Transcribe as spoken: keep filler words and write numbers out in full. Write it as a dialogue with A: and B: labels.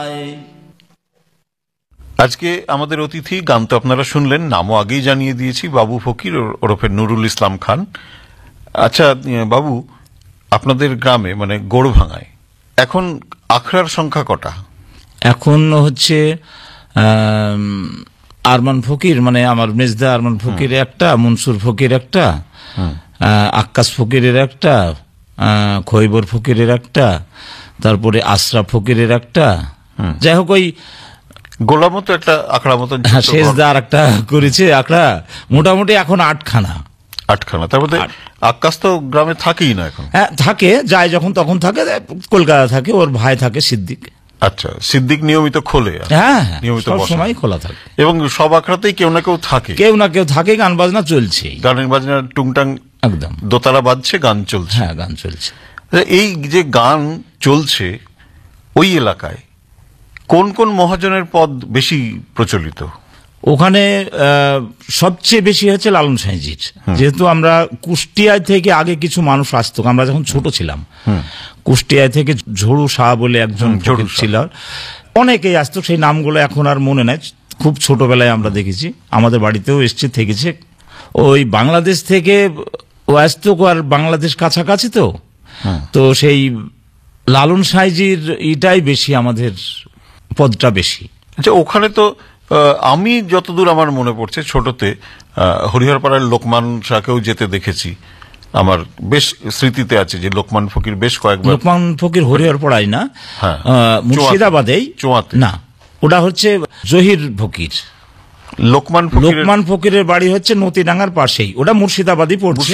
A: আজকে আমাদের অতিথি, গান তো আপনারা শুনলেন, নামও আগেই জানিয়ে দিয়েছি, বাবু ফকির ওরফে নুরুল ইসলাম খান। আচ্ছা বাবু, আপনাদের গ্রামে মানে গোড়ভাঙায় এখন আখড়ার সংখ্যা কটা?
B: এখন হচ্ছে আরমান ফকির মানে আমার মেজদা আরমান ফকির একটা, মনসুর ফকির একটা, আক্কাস ফকিরের একটা, খৈবর ফকিরের একটা, তারপরে আশরাফ ফকিরের একটা, যাই হোক ওই
A: গোলাম তো একটা আখড়া মতো,
B: শেষদা আর একটা করেছে আখড়া, মোটামুটি এখন আটখানা।
A: আটখানা তার মধ্যে আক্কাস তো গ্রামে থাকেই না এখন?
B: হ্যাঁ থাকে, যায় যখন তখন থাকে, কলকাতা থাকে, ওর ভাই থাকে সিদ্দিক।
A: আচ্ছা, সিদ্দিক নিয়মিত খোলে?
B: হ্যাঁ, নিয়মিত সময় খোলা থাকে এবং
A: সব আখড়াতেই কেউ না কেউ থাকে,
B: কেউ না কেউ থাকে, গান বাজনা চলছে,
A: গানের বাজনা টুংটাং
B: একদম
A: দোতারা বাজছে, গান চলছে।
B: হ্যাঁ, গান চলছে।
A: এই যে গান চলছে ওই এলাকায় কোন কোন মহাজনের পদ বেশি প্রচলিত?
B: ওখানে সবচেয়ে বেশি হচ্ছে লালন সাঁইজির, যেহেতু আমরা কুষ্টিয়ায় থেকে আগে কিছু মানুষ আসতো, আমরা যখন ছোট ছিলাম, কুষ্টিয়ায় থেকে ঝড়ু শাহ বলে একজন ছিল, অনেকেই আসতো, সেই নামগুলো এখন আর মনে নাই, খুব ছোটবেলায় আমরা দেখেছি, আমাদের বাড়িতেও এসছে থেকেছে। ওই বাংলাদেশ থেকে ও আসতো, আর বাংলাদেশ কাছাকাছি তো, তো সেই লালন সাঁইজির এটাই বেশি, আমাদের পদটা বেশি।
A: আচ্ছা, ওখানে তো আমি যতদূর আমার মনে পড়ছে, ছোটতে হরিহরপাড়ার লোকমান শাহকেও যেতে দেখেছি, আমার বেশ স্মৃতিতে আছে যে লোকমান ফকির বেশ কয়েকবার।
B: লোকমান ফকির হরিহরপাড়ায় না, মুর্শিদাবাদেই।
A: চোয়াতে
B: না, ওটা হচ্ছে জহির ফকির।
A: লোকমান
B: লোকমান ফকিরের বাড়ি হচ্ছে নতিডাঙ্গার পাশেই, ওটা মুর্শিদাবাদই পড়ছে।